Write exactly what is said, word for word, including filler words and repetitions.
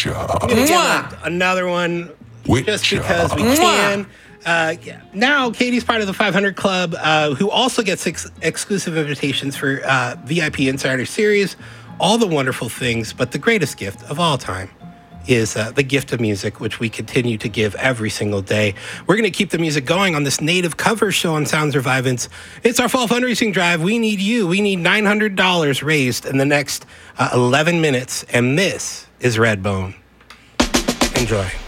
Mwah! Another one, Witcher. just because we can. Uh, yeah. Now, Katie's part of the five hundred Club, uh, who also gets ex- exclusive invitations for uh, V I P Insider Series, all the wonderful things, but the greatest gift of all time is uh, the gift of music, which we continue to give every single day. We're going to keep the music going on this native cover show on Sounds Revivance. It's our fall fundraising drive. We need you. We need nine hundred dollars raised in the next uh, eleven minutes, and this is Redbone. Enjoy.